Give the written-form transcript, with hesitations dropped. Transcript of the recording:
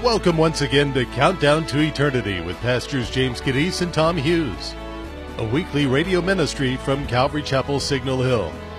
Welcome once again to Countdown to Eternity with Pastors James Cadiz and Tom Hughes, a weekly radio ministry from Calvary Chapel, Signal Hill.